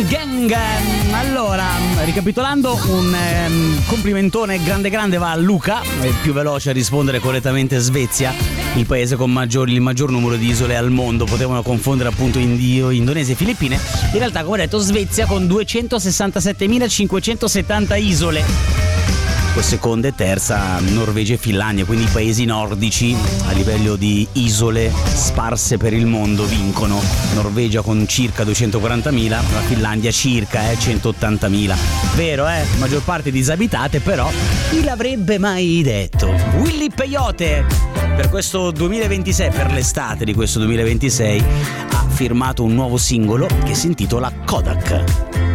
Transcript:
Gang Gang. Allora, ricapitolando, un complimentone grande va a Luca, il più veloce a rispondere correttamente. Svezia, il paese con il maggior numero di isole al mondo. Potevano confondere appunto Indonesia e Filippine. In realtà, come detto, Svezia con 267.570 isole. Poi seconda e terza Norvegia e Finlandia, quindi i paesi nordici a livello di isole sparse per il mondo vincono. Norvegia con circa 240.000, la Finlandia circa 180.000. Vero, maggior parte disabitate, però chi l'avrebbe mai detto? Willy Peyote per questo 2026, per l'estate di questo 2026, ha firmato un nuovo singolo che si intitola Kodak.